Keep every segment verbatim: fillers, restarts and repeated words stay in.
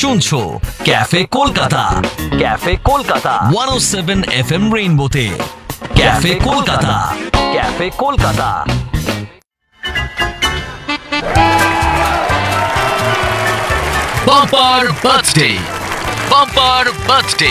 শুনছো cafe Kolkata, cafe Kolkata একশো সাত FM রেইনবোতে। Cafe Kolkata, cafe Kolkata. Bumper birthday, bumper birthday.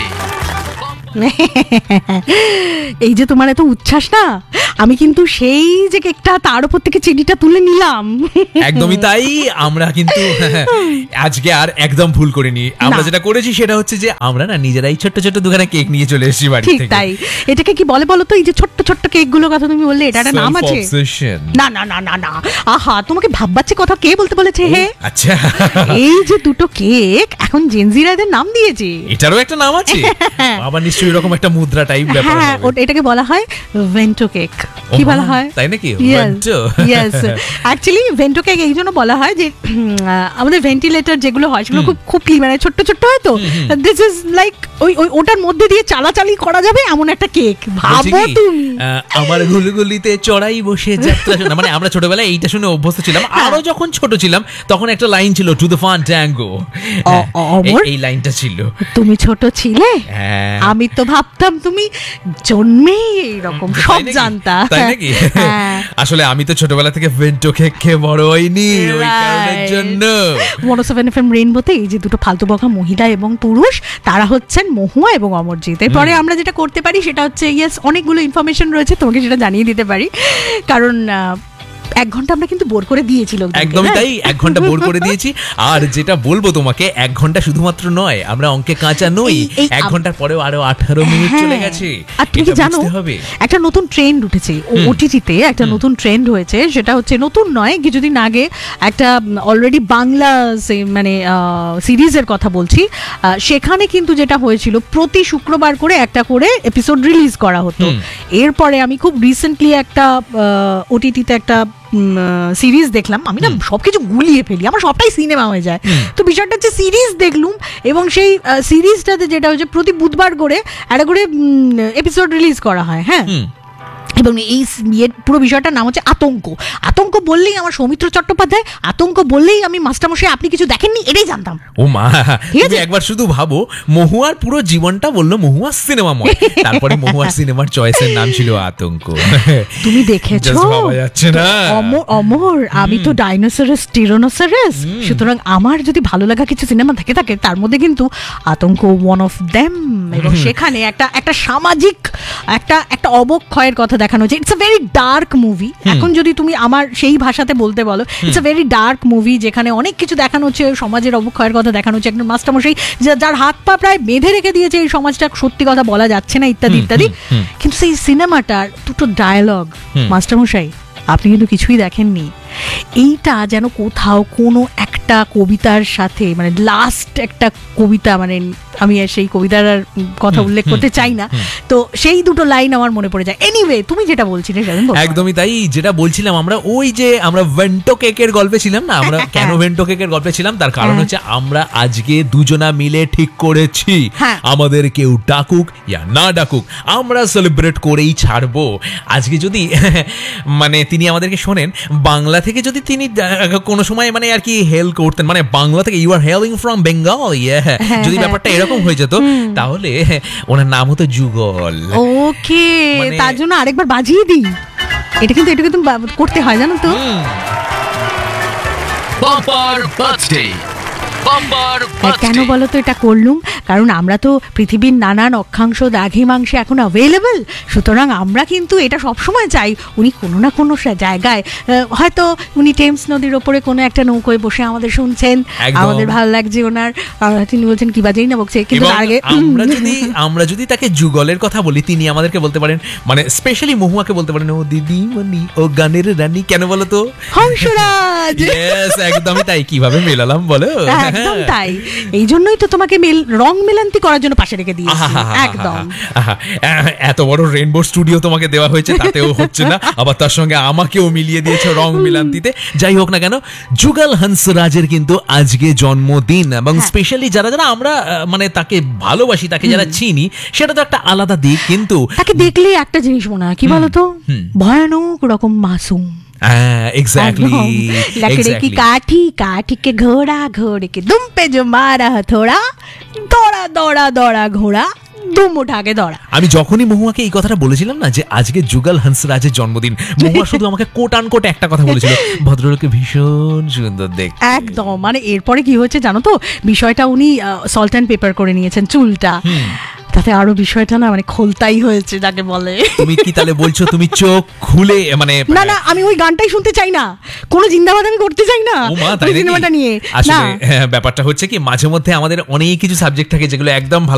এই যে তোমার এত উচ্ছ্বাস না, আমি কিন্তু সেই যে কেকটা তার উপর থেকে চিনিটা তুলে নিলাম। একদমই তাই। আমরা কিন্তু আজকে আর একদম ভুল করিনি। আমরা যেটা করেছি সেটা হচ্ছে যে আমরা না নিজেরাই ছোট্ট ছোট্ট দোকানে কেক নিয়ে চলে এসেছি বাড়ি থেকে। ঠিক তাই। এটাকে কি বলে বলো তো? এই যে ছোট্ট ছোট্ট কেকগুলোর কথা তুমি বললে, এটা একটা নাম আছে। না না না না না, আহা, তোমাকে ভাববাচ্ছে কথা কে বলতে বলেছে? হে আচ্ছা, এই যে দুটো কেক এখন জেনজিরা এদের নাম দিয়েছে। এটারও একটা নাম আছে আবার, নিশ্চয়ই এরকম একটা মুদ্রা টাইপ ব্যাপার। হ্যাঁ, এটাকে বলা হয় ভেন্টো কেক। কি বলা হয়? তাই নাকি? Vento. Yes, actually Vento cake এই জন্য বলা হয় যে আমাদের ভেন্টিলেটর যেগুলো হয় সেগুলো খুব খুব মানে ছোট্ট ছোট্ট হয়, তো দিস ইজ লাইক ওই ওটার মধ্যে দিয়ে চালাচালি করা যাবে এমন একটা কেক। ভাবো তুমি, আমার গুলগুলিতে চড়াই বসে যাত্রা শোনা, মানে আমরা ছোটবেলায় এইটা শুনে অভ্যস্ত ছিলাম। আরো যখন ছোট ছিলাম তখন একটা লাইন ছিল, টু দ্য ফান ট্যাঙ্গো, এই লাইনটা ছিল। তুমি ছোট ছিলে, আমি তো ভাবতাম তুমি জন্মেই এইরকম সব জানতা। তাই নাকি? আসলে আমি তো ছোটবেলা থেকে ভেন্টো কেক খেয়ে বড় হইনি, ওই কারণের জন্য। একশো সাত এফএম রেইনবোতে এই যে দুটো ফালতু বকা মহিলা এবং পুরুষ, তারা হচ্ছেন মহুয়া এবং অমরজিৎ। এরপরে আমরা যেটা করতে পারি সেটা হচ্ছে, ইয়েস, অনেকগুলো ইনফরমেশন রয়েছে, তোমাকে সেটা জানিয়ে দিতে পারি। কারণ এক ঘন্টা আমরা কিন্তু বোর করে দিয়েছিল। একদমই তাই, এক ঘন্টা বোর করে দিয়েছি। আর যেটা বলবো তোমাকে, এক ঘন্টা শুধুমাত্র নয়, আমরা অঙ্কে কাঁচা নই। এক ঘন্টার পরেও আরো আঠারো মিনিট চলে গেছে। আর তুমি কি জানো, একটা নতুন ট্রেন্ড উঠেছে ওটিটিতে, একটা নতুন ট্রেন্ড হয়েছে। সেটা হচ্ছে নতুন নয়, কিছুদিন আগে একটা অলরেডি বাংলা মানে সিরিজের কথা বলছি, সেখানে কিন্তু যেটা হয়েছিল, প্রতি শুক্রবার করে একটা করে এপিসোড রিলিজ করা হতো। এরপরে আমি খুব রিসেন্টলি একটা ওটিটিতে একটা সিরিজ দেখলাম। আমি না সবকিছু গুলিয়ে ফেলি, আমার সবটাই সিনেমা হয়ে যায়। তো বিষয়টা হচ্ছে সিরিজ দেখলুম, এবং সেই সিরিজটাতে যেটা হচ্ছে প্রতি বুধবার করে একটা করে এপিসোড রিলিজ করা হয়। হ্যাঁ, এবং এই পুরো বিষয়টার নাম হচ্ছে আতঙ্ক। আতঙ্ক বললেই আমার সৌমিত্র চট্টোপাধ্যায়, আতঙ্ক বললেই আমি মাস্টারমশাই আপনি কিছু দেখেননি এটাই জানতাম। ও মা, তুমি একবার শুধু ভাবো, মহুয়ার পুরো জীবনটা বললো মহুয়া সিনেমাময়, তারপরে মহুয়ার সিনেমার চয়েসের নাম ছিল আতঙ্ক। তুমি দেখেছো? ভাবা যাচ্ছে না। অমর, আমি তো ডাইনোসরাস টিরানোসরাস, সুতরাং আমার যদি ভালো লাগা কিছু সিনেমা থেকে থাকে তার মধ্যে কিন্তু আতঙ্ক ওয়ান অফ দেম। এবং সেখানে একটা একটা সামাজিক একটা একটা অবক্ষয়ের কথা দেখানো হচ্ছে। It's a very dark movie. এখন যদি তুমি আমার সেই ভাষাতে বলতে বলো, it's a very dark movie, যেখানে অনেক কিছু দেখানো হচ্ছে, সমাজের অবক্ষয়ের কথা দেখানো হচ্ছে। একজন মাস্টারমশাই যার হাত পা প্রায় বেঁধে রেখে দিয়েছে এই সমাজটা, সত্যি কথা বলা যাচ্ছে না, ইত্যাদি ইত্যাদি। কিন্তু সেই সিনেমাটার দুটো ডায়ালগ, মাস্টারমশাই আপনি কিন্তু কিছুই দেখেননি, এইটা যেন কোথাও কোনো একটা কবিতার সাথে, মানে লাস্ট একটা কবিতা, মানে আমি সেই কবিতার কথা উল্লেখ করতে চাই না, তো সেই দুটো লাইন আমার মনে পড়ে যায়। এনিওয়ে, তুমি যেটা বলছিলে একদমই তাই। যেটা বলছিলাম, আমরা ওই যে আমরা ভেন্টো কেকের গল্পে ছিলাম না, আমরা কেন ভেন্টো কেকের গল্পে ছিলাম, তার কারণ হচ্ছে আমরা আজকে দুজনা মিলে ঠিক করেছি আমাদের কেউ ডাকুক ইয়া না ডাকুক, আমরা সেলিব্রেট করেই ছাড়বো। আজকে যদি মানে তিনি আমাদেরকে শোনেন, বাংলা থেকে যদি তিনি কোনো সময় মানে আর কি হেল করতেন, মানে বাংলা থেকে, you R healing from Bengal, যদি ব্যাপারটা এরকম হয়ে যেত, তাহলে ওনার নাম হতো যুগল। ওকে, তার জন্য আরেকবার বাজিয়ে দিই। এটা কিন্তু এটা কিন্তু করতে হয়, জানো তো। বাম্পার বার্থডে, কেন বলো তো এটা করলুম? কারণ আমরা তো পৃথিবীর নানান অক্ষাংশ দ্রাঘিমাংশে এখন অ্যাভেলেবল, সুতরাং আমরা কিন্তু এটা সবসময় চাই উনি কোনো না কোনো জায়গায়, হয়তো উনি টেমস নদীর ওপরে কোনো একটা নৌকোয় বসে আমাদের শুনছেন, আমাদের ভালো লাগছে ওনার, তিনি বলছেন কি বাজেই না বকছে, কিন্তু আগে আমরা যদি আমরা যদি তাকে যুগলের কথা বলি, তিনি আমাদেরকে বলতে পারেন, মানে স্পেশালি মহুয়াকে বলতে পারেন, ও দিদি মনি, ও গানের রানী, কেন বলো তো, হংসরাজ। ইয়েস, একদমই তাই। কিভাবে মেলালাম বলো? একদম তাই, এই জন্যই তো তোমাকে রং মিলান্তি করার জন্য পাশে রেখে দিয়েছি। একদম, এত বড় রেইনবো স্টুডিও তোমাকে দেওয়া হয়েছে, তাতেও হচ্ছে না, আবার তার সঙ্গে আমাকেও মিলিয়ে দিয়েছো রং মিলান্তিতে। যাই হোক না কেন, যুগল হংসরাজের কিন্তু আজকে জন্মদিন, এবং স্পেশালি যারা যারা আমরা মানে তাকে ভালোবাসি, তাকে যারা চিনি, সেটা তো একটা আলাদা দিক। কিন্তু তাকে দেখলে একটা জিনিস মনে হয়, কি বলতো, ভয়ানক রকম মাসুম। एग्जैक्टली लकड़ी की काठी काठी के घोड़ा घोड़े के दुम पे जो मारा हथौड़ा दौड़ा दौड़ा दौड़ा घोड़ा দুম উঠাকে দৌড়া। আমি যখনই মহুয়াকে এই কথাটা বলেছিলাম না যে আজকে যুগল হংসরাজের জন্মদিন, মহুয়া শুধু আমাকে কোট আন কোট একটা কথা বলেছিল, ভদ্রলোককে ভীষণ সুন্দর দেখতে। একদম, মানে এরপরে কি হচ্ছে জানো তো, বিষয়টা উনি সল্ট অ্যান্ড পেপার করে নিয়েছেন চুলটা, তাতে আরো বিষয়টা না মানে খোলতাই হয়েছে যাকে বলে। তুমি কি তাহলে বলছো তুমি চোখ খুলে মানে? না না, আমি ওই গানটাই শুনতে চাই না, কোনো জিন্দাবাদ আমি করতে চাই না সিনেমাটা নিয়ে। আসলে ব্যাপারটা হচ্ছে কি মাঝে মধ্যে আমাদের অনেক কিছু সাবজেক্ট থাকে যেগুলো একদম